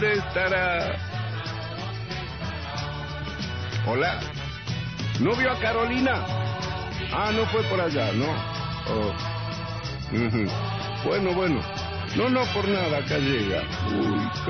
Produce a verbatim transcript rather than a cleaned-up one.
estará? Hola. ¿No vio a Carolina? Ah, no fue por allá, ¿no? Oh. Uh-huh. Bueno, bueno. No, no, por nada, acá llega. Uy,